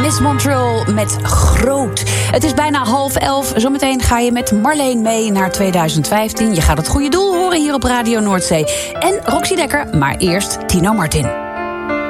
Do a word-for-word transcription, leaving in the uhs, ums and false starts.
Miss Montreal met Groot. Het is bijna half elf. Zometeen ga je met Marleen mee naar tweeduizend vijftien. Je gaat het goede doel horen hier op Radio Noordzee. En Roxy Dekker, maar eerst Tino Martin.